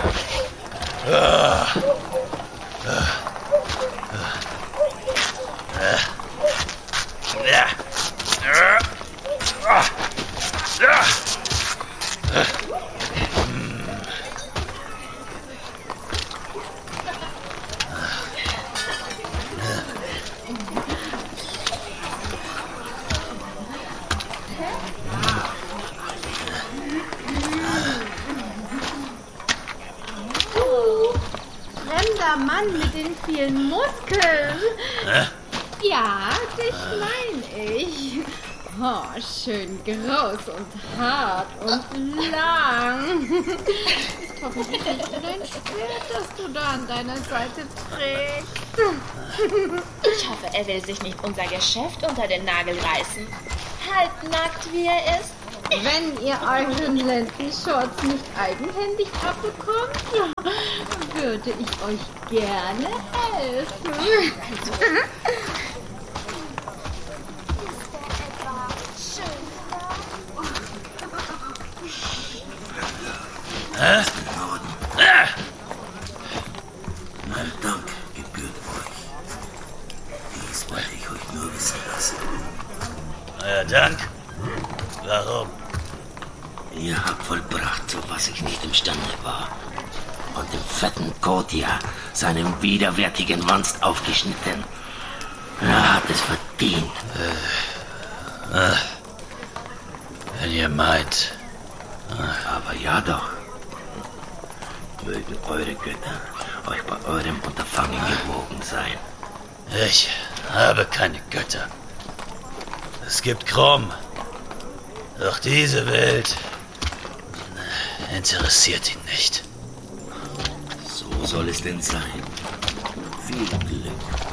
Fremder Mann mit den vielen Muskeln. Ja, dich meine ich. Oh, schön groß und hart und lang. Ist hoffentlich nicht dein Schwert, das du da an deiner Seite trägst. Ich hoffe, er will sich nicht unser Geschäft unter den Nagel reißen. Halbnackt, wie er ist. Wenn ihr euren Lendenschurz nicht eigenhändig abbekommt, würde ich euch gerne helfen. Mein Dank gebührt euch. Dies wollte ich euch nur wissen lassen. Euer Dank? Warum? Ihr habt vollbracht, zu was ich nicht imstande war. Und dem fetten Kotia, seinem widerwärtigen Monst, aufgeschnitten. Er hat es verdient. Wenn ihr meint. Aber ja doch. Mögen eure Götter euch bei eurem Unterfangen gewogen sein. Ich habe keine Götter. Es gibt Krumm. Doch diese Welt interessiert ihn nicht. So soll es denn sein. Viel Glück.